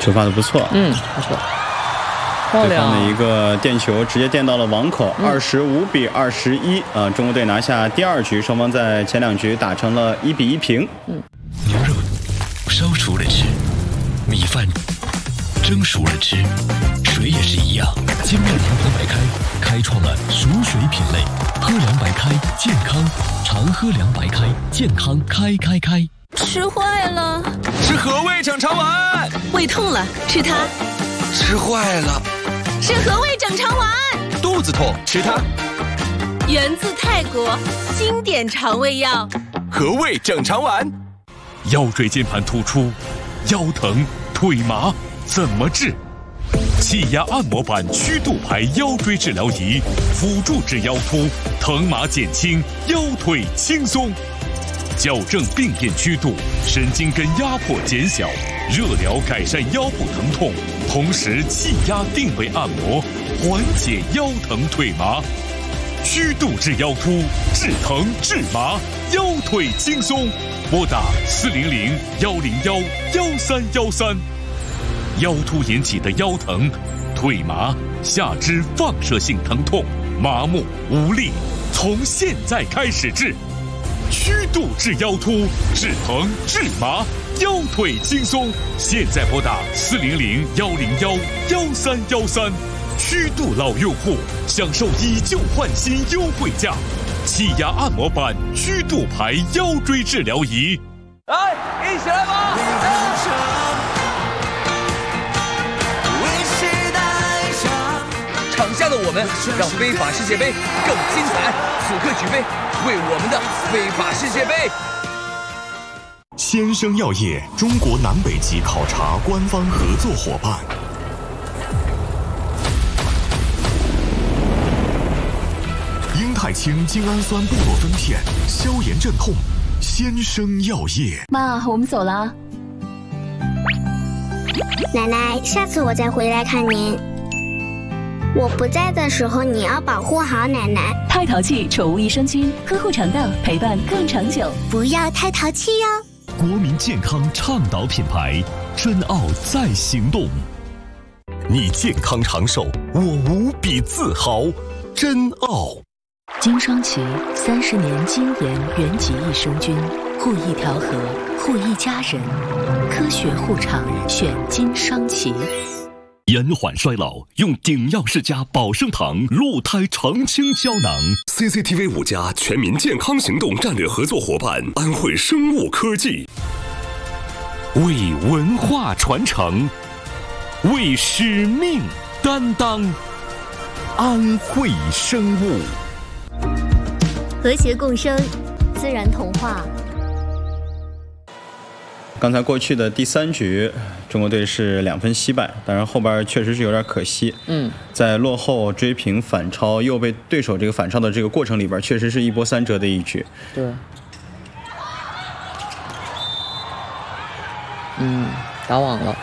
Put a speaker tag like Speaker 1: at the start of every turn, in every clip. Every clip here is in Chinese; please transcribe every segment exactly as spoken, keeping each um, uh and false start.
Speaker 1: 球发的不错，
Speaker 2: 嗯，不错，漂亮。对
Speaker 1: 方的一个垫球直接垫到了网口，二十五比二十一啊，中国队拿下第二局，双方在前两局打成了一比一平。
Speaker 2: 嗯，
Speaker 3: 牛肉烧熟了吃，米饭蒸熟了吃，水也是一样。精酿阳光白开开创了熟水品类，喝凉白开健康，常喝凉白开健康开开开。
Speaker 4: 吃坏了，
Speaker 5: 吃和味整肠丸。
Speaker 4: 胃痛了，吃它。
Speaker 5: 吃坏了，
Speaker 4: 吃和味整肠丸。
Speaker 5: 肚子痛，吃它。
Speaker 4: 源自泰国，经典肠胃药。
Speaker 5: 和味整肠丸。
Speaker 3: 腰椎间盘突出，腰疼腿麻怎么治？气压按摩板曲度牌腰椎治疗仪，辅助治腰突，疼麻减轻，腰腿轻松。矫正病变曲度，神经根压迫减小，热疗改善腰部疼痛，同时气压定位按摩，缓解腰疼腿麻。曲度治腰突，治疼治麻，腰腿轻松。拨打四零零幺零幺幺三幺三。腰突引起的腰疼、腿麻、下肢放射性疼痛、麻木无力，从现在开始治。曲度治腰突，治疼治麻，腰腿轻松。现在拨打四零零幺零幺幺三幺三。曲度老用户享受以旧换新优惠价，气压按摩板曲度牌腰椎治疗仪。
Speaker 5: 来，一起来吧！场下的我们让非法世界杯更精彩。此刻举杯，为我们的非法世界杯。
Speaker 6: 先生药业中国南北极考察官方合作伙伴。英泰清精氨酸布洛芬片，消炎镇痛。先生药业。
Speaker 7: 妈，我们走了。
Speaker 8: 奶奶，下次我再回来看您。我不在的时候，你要保护好奶奶。
Speaker 7: 太淘气宠物益生菌，呵护肠道，陪伴更长久。
Speaker 8: 不要太淘气哟。
Speaker 6: 国民健康倡导品牌，珍奥在行动。你健康长寿，我无比自豪。珍奥。
Speaker 7: 金双旗三十年精研原籍益生菌，护一条河，护一家人。科学护肠，选金双旗。
Speaker 6: 延缓衰老，用顶药世家保生堂鹿胎澄清胶囊。C C T V 五家全民健康行动战略合作伙伴安徽生物科技。为文化传承，为使命担当。安徽生物。
Speaker 8: 和谐共生，自然童话。
Speaker 1: 刚才过去的第三局，中国队是两分惜败，当然后边确实是有点可惜。
Speaker 2: 嗯，
Speaker 1: 在落后、追平、反超，又被对手这个反超的这个过程里边，确实是一波三折的一局。
Speaker 2: 对。嗯，打网了。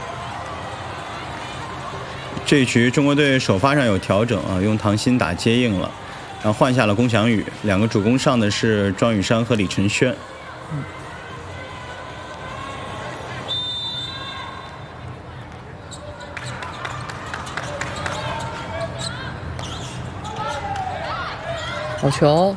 Speaker 1: 这一局中国队首发上有调整啊，用唐鑫打接应了，然后换下了龚翔宇，两个主攻上的是庄宇珊和李承轩。
Speaker 2: 嗯。好球！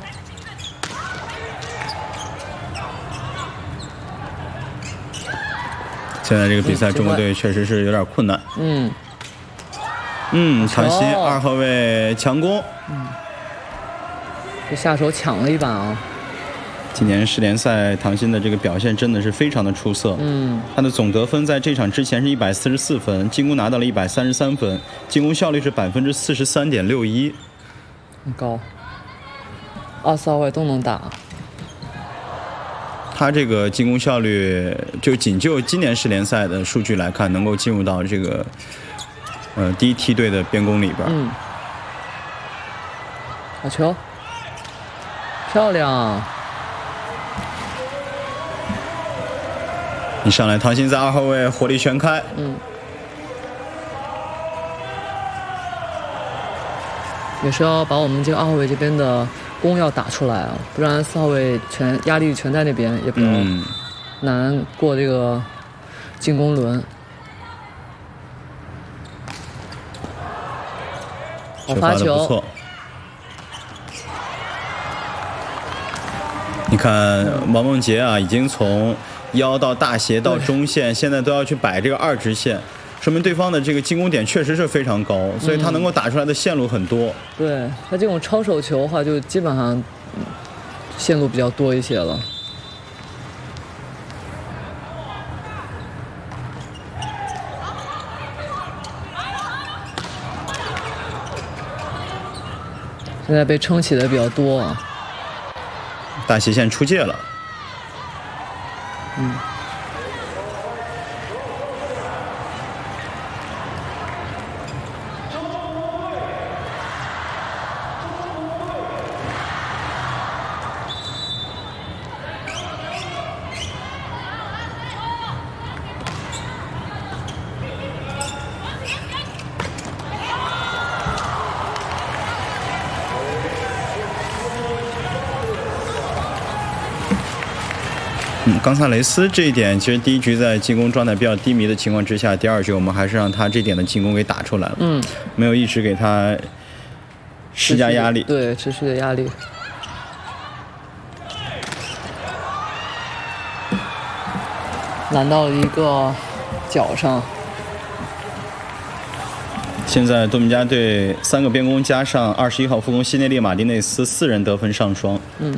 Speaker 1: 现在这个比赛，中国队确实是有点困难。
Speaker 2: 嗯。
Speaker 1: 嗯，唐鑫二后卫强攻。
Speaker 2: 嗯。这下手抢了一把啊！
Speaker 1: 今年世联赛，唐鑫的这个表现真的是非常的出色。
Speaker 2: 嗯。他
Speaker 1: 的总得分在这场之前是一百四十四分，进攻拿到了一百三十三分，进攻效率是百分之四十三点六一，
Speaker 2: 很高。二四号位都能打，
Speaker 1: 他这个进攻效率，就仅就今年世联赛的数据来看，能够进入到这个呃第一梯队的边攻里边。
Speaker 2: 嗯，好球，漂亮！
Speaker 1: 一上来，唐鑫在二后卫火力全开。
Speaker 2: 嗯，也是要把我们这个二后卫这边的攻要打出来啊，不然四号位全压力全在那边，也比较难过这个进攻轮。
Speaker 1: 球发的不错。你看王梦洁啊，已经从腰到大斜到中线，现在都要去摆这个二直线，说明对方的这个进攻点确实是非常高，所以他能够打出来的线路很多。
Speaker 2: 嗯、对他这种超手球的话，就基本上线路比较多一些了。现在被撑起的比较多啊。
Speaker 1: 大斜线出界了。
Speaker 2: 嗯。
Speaker 1: 嗯，冈萨雷斯这一点，其实第一局在进攻状态比较低迷的情况之下，第二局我们还是让他这点的进攻给打出来了。
Speaker 2: 嗯，
Speaker 1: 没有一直给他施加压力。
Speaker 2: 对，持续的压力。拦到了一个脚上。
Speaker 1: 现在多米加队三个边攻加上二十一号副攻西内利马丁内斯四人得分上双。
Speaker 2: 嗯。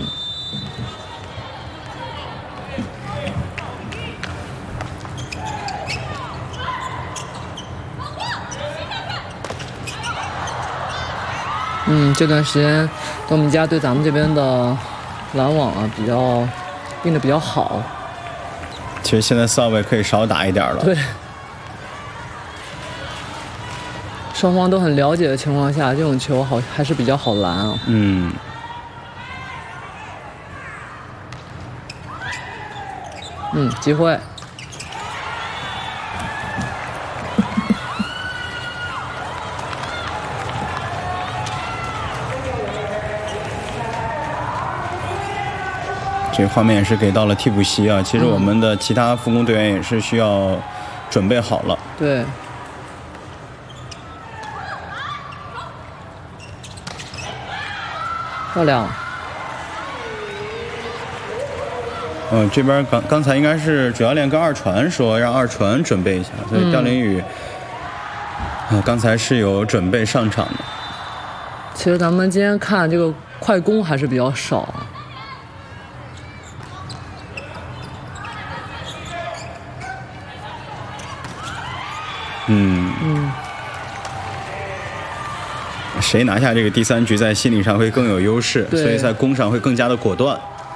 Speaker 2: 嗯，这段时间多米加对咱们这边的拦网啊比较盯得比较好。
Speaker 1: 其实现在四号位可以少打一点了。
Speaker 2: 对。双方都很了解的情况下，这种球好还是比较好拦啊。
Speaker 1: 嗯。
Speaker 2: 嗯，机会。
Speaker 1: 这个画面也是给到了替补席啊。其实我们的其他副攻队员也是需要准备好了。
Speaker 2: 对。漂亮。
Speaker 1: 嗯，这边刚刚才应该是主教练跟二传说让二传准备一下，所以刁林宇啊刚才是有准备上场的。
Speaker 2: 其实咱们今天看这个快攻还是比较少。
Speaker 1: 嗯
Speaker 2: 嗯，
Speaker 1: 谁拿下这个第三局，在心理上会更有优势，所以在攻上会更加的果断。